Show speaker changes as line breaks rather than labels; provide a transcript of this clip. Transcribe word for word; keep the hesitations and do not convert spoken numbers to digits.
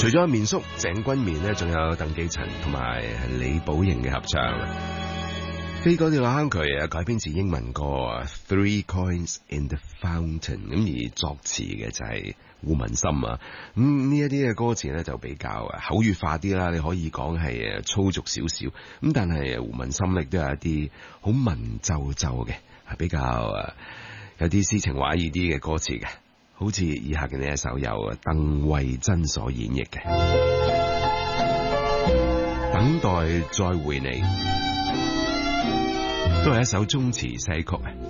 除咗面叔、鄭君綿呢，仲有鄧寄塵同埋李寶瑩嘅合唱。飛哥條坑渠啊，改編自英文歌《Three Coins in the Fountain》，咁而作詞嘅就係胡文森啊。咁呢一啲嘅歌詞呢，就比較口語化啲啦，你可以講係粗俗少少。咁但係胡文森亦都有一啲好文縐縐嘅，係比較誒有啲詩情畫意啲嘅歌詞嘅，好似以下嘅呢一首由鄧惠珍所演繹嘅《等待再會你》，都係一首中詞西曲啊。